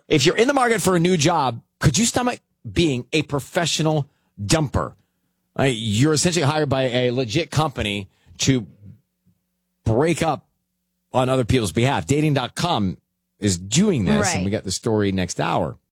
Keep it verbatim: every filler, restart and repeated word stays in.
If you're in the market for a new job, could you stomach being a professional dumper? Uh, you're essentially hired by a legit company to break up on other people's behalf. Dating dot com is doing this, Right. and we got the story next hour.